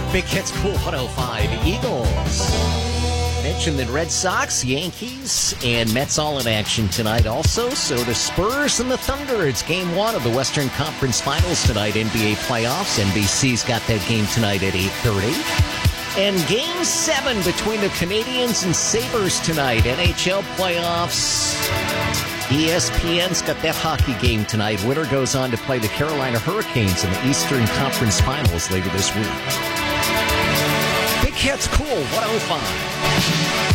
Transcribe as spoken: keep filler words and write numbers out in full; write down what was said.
Big Hits Cool one oh five Eagles. Mentioned that Red Sox, Yankees, and Mets all in action tonight also. So the Spurs and the Thunder. It's game one of the Western Conference Finals tonight, N B A playoffs. N B C's got that game tonight at eight thirty. And game seven between the Canadians and Sabres tonight. N H L playoffs. E S P N's got that hockey game tonight. Winner goes on to play the Carolina Hurricanes in the Eastern Conference Finals later this week. Big Hits Cool one oh five.